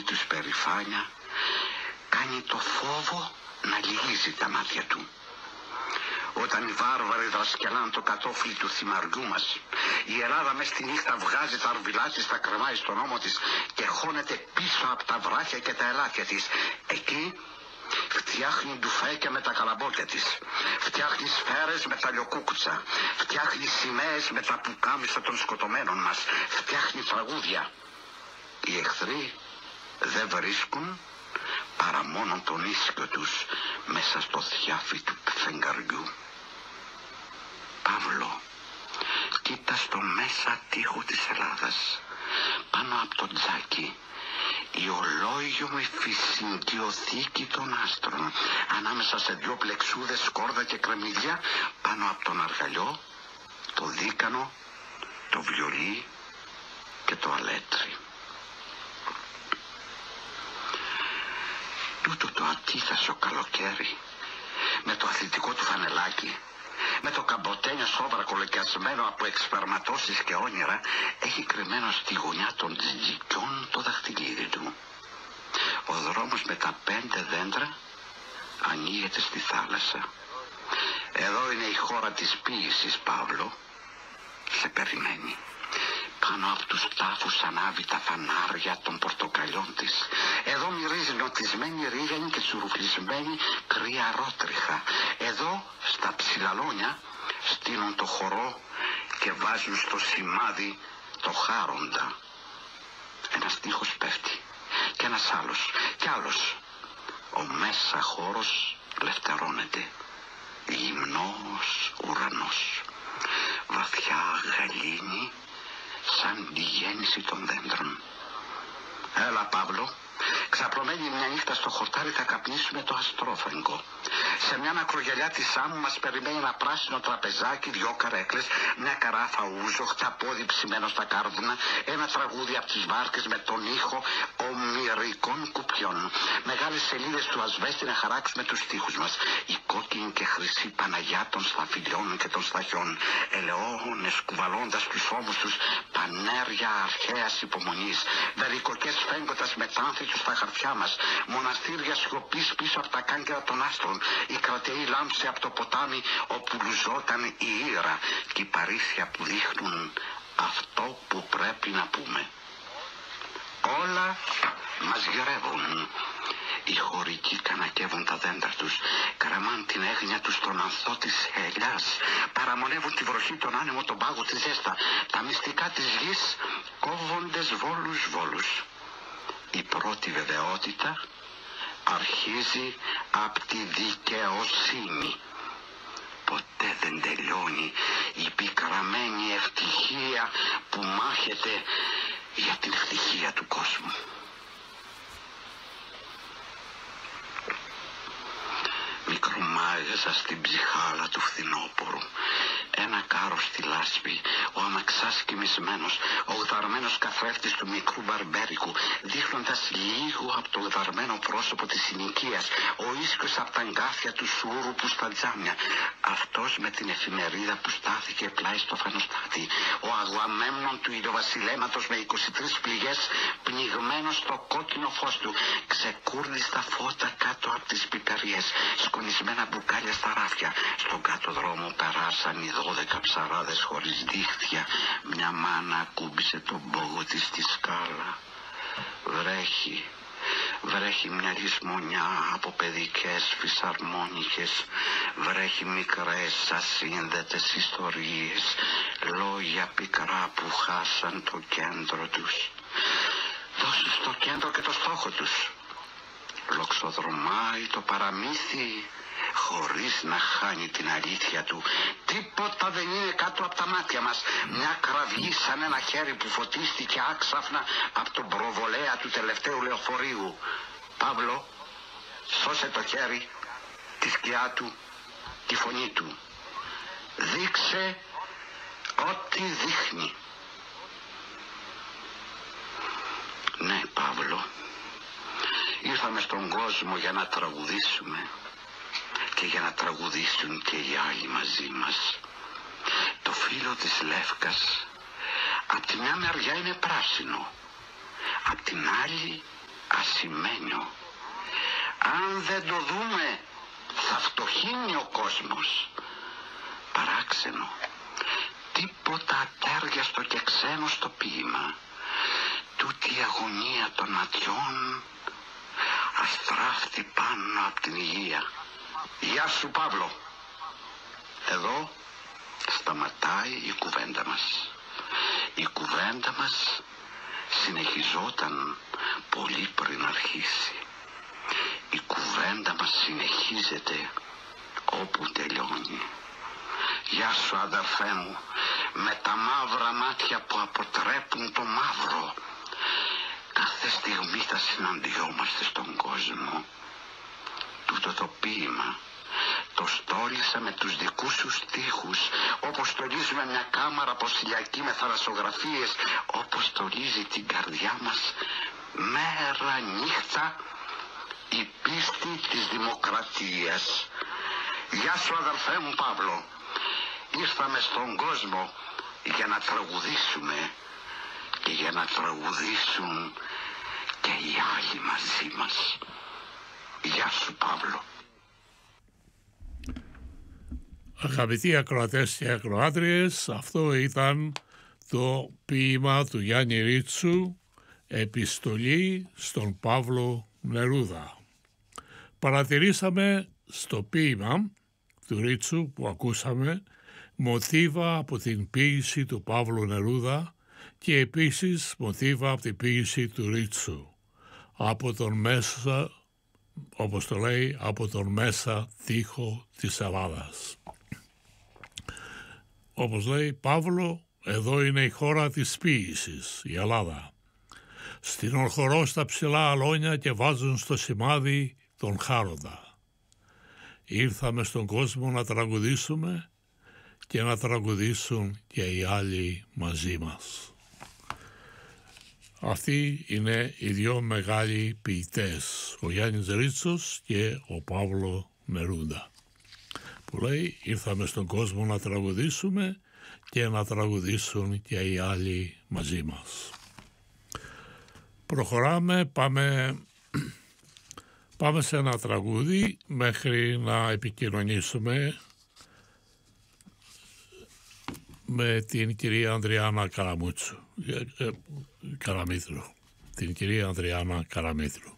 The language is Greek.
τους περηφάνεια κάνει το φόβο να λυγίζει τα μάτια του. Όταν οι βάρβαροι δρασκελάνε το κατόφλι του θυμαριού μας, η Ελλάδα μες στη νύχτα βγάζει τα αρβιλά της, τα κρεμάει στον ώμο της και χώνεται πίσω από τα βράχια και τα ελάτια της. Εκεί φτιάχνει ντουφέκια με τα καλαμπόκια της, φτιάχνει σφαίρες με τα λιοκούκουτσα, φτιάχνει σημαίες με τα πουκάμισα των σκοτωμένων μας, φτιάχνει τραγούδια. Οι εχθροί δεν βρίσκουν παρά μόνο τον ίσκιο τους μέσα στο θιάφι του φεγγαριού. Παύλο, κοίτα στο μέσα τοίχο της Ελλάδας, πάνω από το τζάκι, η ολόγιομη φυσικιοθήκη των άστρων, ανάμεσα σε δυο πλεξούδες, σκόρδα και κρεμμύδια, πάνω από τον αργαλιό, το δίκανο, το βιολί και το αλέτρι. Τούτο το ακίθασο καλοκαίρι, με το αθλητικό του φανελάκι, με το καμποτένιο σόβρα κολοκιασμένο από εξπερματώσεις και όνειρα, έχει κρυμμένο στη γωνιά των τζιτζικιών το δαχτυλίδι του. Ο δρόμος με τα 5 δέντρα ανοίγεται στη θάλασσα. Εδώ είναι η χώρα της ποίησης, Παύλο. Σε περιμένει. Πάνω από τους τάφους ανάβει τα φανάρια των πορτοκαλιών της. Εδώ μυρίζει νοτισμένη ρίγανη και τσουρουφλισμένη κρύα ρότριχα. Εδώ στα ψηλαλόνια στείνουν το χορό και βάζουν στο σημάδι το χάροντα. Ένας στίχος πέφτει και ένας άλλος κι άλλος. Ο μέσα χώρος λευτερώνεται. Γυμνός ουρανός, βαθιά γαλήνη, σαν τη γέννηση των δέντρων. Έλα, Παύλο, ξαπλωμένη μια νύχτα στο χορτάρι θα καπνίσουμε το αστρόφεγγο. Σε μια ακρογελιά της άμμου μας περιμένει ένα πράσινο τραπεζάκι, 2 καρέκλες, μια καράφα ούζο, 8 πόδι ψημένο στα κάρβουνα, ένα τραγούδι από τις βάρκες με τον ήχο ομηρικών κουπιών. Μεγάλες σελίδες του ασβέστη να χαράξουμε τους στίχους μας. Η κόκκινη και χρυσή Παναγιά των σταφυλιών και των σταχιών. Ελαιώνες κουβαλώντας τους ώμους τους πανέρια αρχαίας υπομονής. Βερικοκές φέγγοντας μετάνθη τους στα χαρτιά μας. Μοναστήρια σιωπής πίσω από τα κάγκερα των άστρων. Η κρατεή λάμψη από το ποτάμι όπου λουζόταν η ήρα. Και οι παρήθεια που δείχνουν αυτό που πρέπει να πούμε. Όλα μας γυρεύουν. Οι χωρικοί κανακεύουν τα δέντρα τους, καραμάν την έγνοια τους στον ανθό της ελιάς, παραμονεύουν τη βροχή, τον άνεμο, τον πάγο, τη ζέστα. Τα μυστικά της γης κόβονται βόλους. Η πρώτη βεβαιότητα αρχίζει από τη δικαιοσύνη. Ποτέ δεν τελειώνει η πικραμένη ευτυχία που μάχεται για την ευτυχία του κόσμου. Μικρομάγεζα στην ψυχάλα του φθινόπορου. Ένα κάρο στη λάσπη, ο αμαξάς κοιμισμένος, ο γδαρμένος καθρέφτης του μικρού μπαρμπέρικου, δείχνοντας λίγο από το γδαρμένο πρόσωπο της συνοικίας, ο ίσκιος από τα αγκάθια του σούρουπου στα τζάμια, αυτός με την εφημερίδα που στάθηκε πλάι στο φανοστάτη, ο αγουαμέμνων του ηλιοβασιλέματος με 23 πληγές πνιγμένος στο κόκκινο φως του, ξεκούρδιστα φώτα κάτω από τις πιπεριές, σκονισμένα μπουκάλια στα ράφια. Στον κάτω δρόμο περάσαν οι 12 ψαράδες χωρίς δίχτυα. Μια μάνα ακούμπησε τον πόγο της στη σκάλα. Βρέχει μια λησμονιά από παιδικές φυσαρμόνικες. Βρέχει μικρές ασύνδετες ιστορίες, λόγια πικρά που χάσαν το κέντρο τους. Δώσουν στο κέντρο και το στόχο τους. Λοξοδρομάει το παραμύθι χωρίς να χάνει την αλήθεια του. Τίποτα δεν είναι κάτω από τα μάτια μας. Μια κραυγή σαν ένα χέρι που φωτίστηκε άξαφνα από τον προβολέα του τελευταίου λεωφορείου. Παύλο, σώσε το χέρι, τη σκιά του, τη φωνή του. Δείξε ό,τι δείχνει. Ναι, Παύλο, ήρθαμε στον κόσμο για να τραγουδήσουμε και για να τραγουδήσουν και οι άλλοι μαζί μας. Το φύλλο της Λεύκας απ' τη μια μεριά είναι πράσινο, απ' την άλλη αν δεν το δούμε, θα φτωχύνει ο κόσμος. Παράξενο. Τίποτα ατέριαστο και ξένο στο ποίημα. Τούτη η αγωνία των ματιών αστράφτη πάνω από την υγεία. Γεια σου, Παύλο. Εδώ σταματάει η κουβέντα μας. Η κουβέντα μας συνεχιζόταν πολύ πριν αρχίσει. Η κουβέντα μας συνεχίζεται όπου τελειώνει. Γεια σου, αδερφέ μου, με τα μαύρα μάτια που αποτρέπουν το μαύρο. Κάθε στιγμή θα συναντιόμαστε στον κόσμο. Τούτο το ποίημα το στόλισα με τους δικούς σου στίχους, όπως στολίζουμε μια κάμαρα ποσηλιακή με θαλασσογραφίες, όπως στολίζει την καρδιά μας μέρα νύχτα η πίστη της δημοκρατίας. Γεια σου, αδερφέ μου, Παύλο. Ήρθαμε στον κόσμο για να τραγουδήσουμε και για να τραγουδήσουν και οι άλλοι μαζί μας. Γεια σου, Παύλο. Αγαπητοί ακροατές και ακροάτριες, αυτό ήταν το ποίημα του Γιάννη Ρίτσου, «Επιστολή στον Παύλο Νερούδα». Παρατηρήσαμε στο ποίημα του Ρίτσου που ακούσαμε μοτίβα από την ποίηση του Παύλου Νερούδα και επίσης μοτίβα από την ποίηση του Ρίτσου, από τον μέσα, όπως το λέει, από τον μέσα τοίχο της Ελλάδας. Όπως λέει, Παύλο, εδώ είναι η χώρα της ποίησης, η Ελλάδα. Στην ορχωρώ στα ψηλά αλόνια και βάζουν στο σημάδι τον χάροντα. Ήρθαμε στον κόσμο να τραγουδήσουμε και να τραγουδήσουν και οι άλλοι μαζί μας. Αυτοί είναι οι δύο μεγάλοι ποιητές, ο Γιάννης Ρίτσος και ο Παύλο Νερούδα, που λέει ήρθαμε στον κόσμο να τραγουδήσουμε και να τραγουδήσουν και οι άλλοι μαζί μας. Προχωράμε, πάμε σε ένα τραγούδι μέχρι να επικοινωνήσουμε με την κυρία Ανδριάννα Καραμίτρου. Την κυρία Ανδριάννα Καραμίτρου.